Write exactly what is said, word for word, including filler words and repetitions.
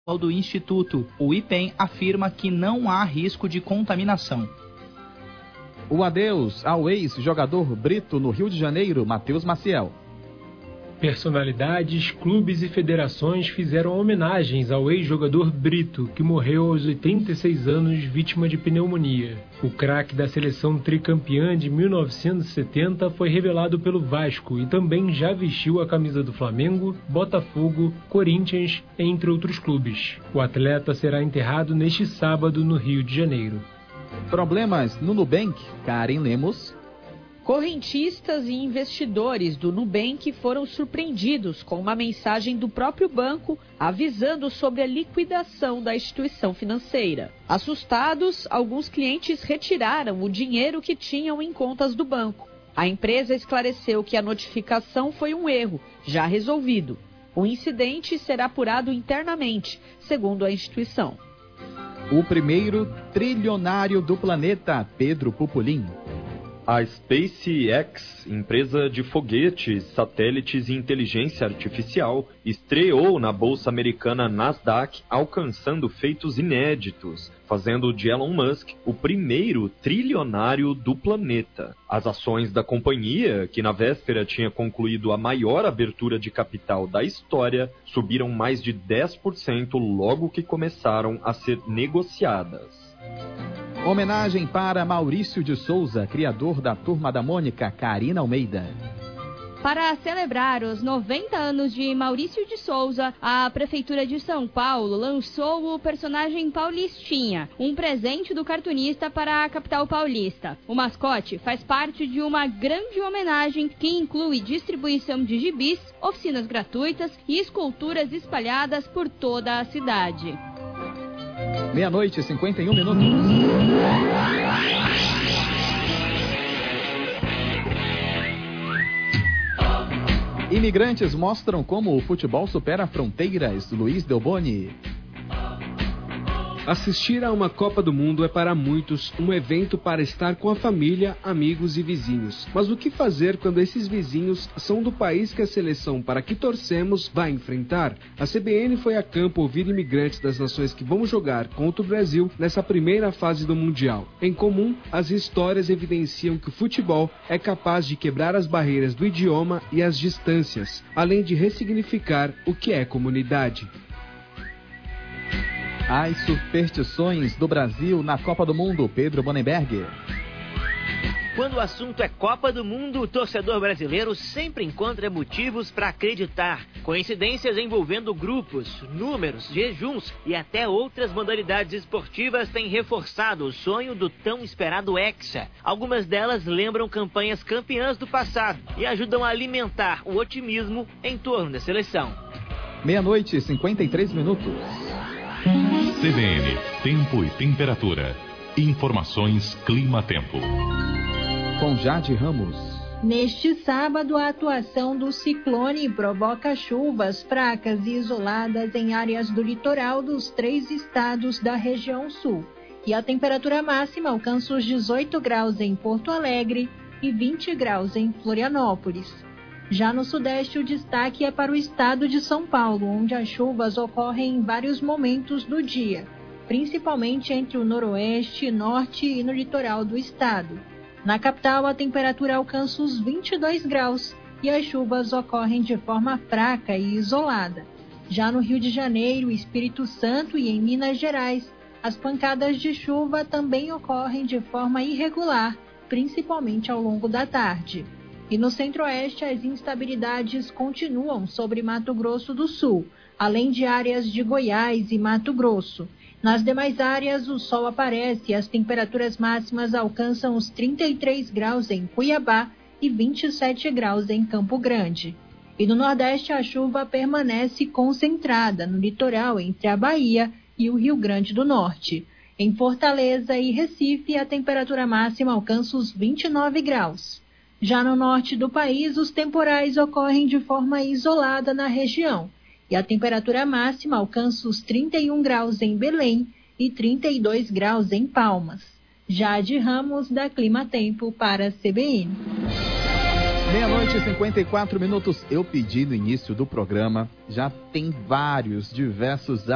do Instituto, o IPEM, afirma que não há risco de contaminação. O adeus ao ex-jogador Brito no Rio de Janeiro, Matheus Maciel. Personalidades, clubes e federações fizeram homenagens ao ex-jogador Brito, que morreu aos oitenta e seis anos vítima de pneumonia. O craque da seleção tricampeã de mil novecentos e setenta foi revelado pelo Vasco e também já vestiu a camisa do Flamengo, Botafogo, Corinthians, entre outros clubes. O atleta será enterrado neste sábado no Rio de Janeiro. Problemas no Nubank, Karen Lemos. Correntistas e investidores do Nubank foram surpreendidos com uma mensagem do próprio banco avisando sobre a liquidação da instituição financeira. Assustados, alguns clientes retiraram o dinheiro que tinham em contas do banco. A empresa esclareceu que a notificação foi um erro, já resolvido. O incidente será apurado internamente, segundo a instituição. O primeiro trilionário do planeta, Pedro Pupolin. A SpaceX, empresa de foguetes, satélites e inteligência artificial, estreou na bolsa americana Nasdaq, alcançando feitos inéditos, fazendo de Elon Musk o primeiro trilionário do planeta. As ações da companhia, que na véspera tinha concluído a maior abertura de capital da história, subiram mais de dez por cento logo que começaram a ser negociadas. Homenagem para Maurício de Souza, criador da Turma da Mônica, Karina Almeida. Para celebrar os noventa anos de Maurício de Souza, a Prefeitura de São Paulo lançou o personagem Paulistinha, um presente do cartunista para a capital paulista. O mascote faz parte de uma grande homenagem que inclui distribuição de gibis, oficinas gratuitas e esculturas espalhadas por toda a cidade. Meia-noite e cinquenta e um minutos. Imigrantes mostram como o futebol supera fronteiras. Luiz Delboni. Assistir a uma Copa do Mundo é para muitos um evento para estar com a família, amigos e vizinhos. Mas o que fazer quando esses vizinhos são do país que a seleção para que torcemos vai enfrentar? A C B N foi a campo ouvir imigrantes das nações que vão jogar contra o Brasil nessa primeira fase do Mundial. Em comum, as histórias evidenciam que o futebol é capaz de quebrar as barreiras do idioma e as distâncias, além de ressignificar o que é comunidade. As superstições do Brasil na Copa do Mundo, Pedro Bonenberg. Quando o assunto é Copa do Mundo, o torcedor brasileiro sempre encontra motivos para acreditar. Coincidências envolvendo grupos, números, jejuns e até outras modalidades esportivas têm reforçado o sonho do tão esperado Hexa. Algumas delas lembram campanhas campeãs do passado e ajudam a alimentar o otimismo em torno da seleção. Meia-noite e cinquenta e três minutos. C B N, Tempo e Temperatura. Informações Clima-Tempo. Com Jade Ramos. Neste sábado, a atuação do ciclone provoca chuvas fracas e isoladas em áreas do litoral dos três estados da região sul. E a temperatura máxima alcança os dezoito graus em Porto Alegre e vinte graus em Florianópolis. Já no sudeste, o destaque é para o estado de São Paulo, onde as chuvas ocorrem em vários momentos do dia, principalmente entre o noroeste, norte e no litoral do estado. Na capital, a temperatura alcança os vinte e dois graus e as chuvas ocorrem de forma fraca e isolada. Já no Rio de Janeiro, Espírito Santo e em Minas Gerais, as pancadas de chuva também ocorrem de forma irregular, principalmente ao longo da tarde. E no centro-oeste, as instabilidades continuam sobre Mato Grosso do Sul, além de áreas de Goiás e Mato Grosso. Nas demais áreas, o sol aparece e as temperaturas máximas alcançam os trinta e três graus em Cuiabá e vinte e sete graus em Campo Grande. E no Nordeste, a chuva permanece concentrada no litoral entre a Bahia e o Rio Grande do Norte. Em Fortaleza e Recife, a temperatura máxima alcança os vinte e nove graus. Já no norte do país, os temporais ocorrem de forma isolada na região, e a temperatura máxima alcança os trinta e um graus em Belém e trinta e dois graus em Palmas. Jade Ramos, da Clima Tempo, para a C B N. Meia-noite e cinquenta e quatro minutos. Eu pedi no início do programa, já tem vários, diversos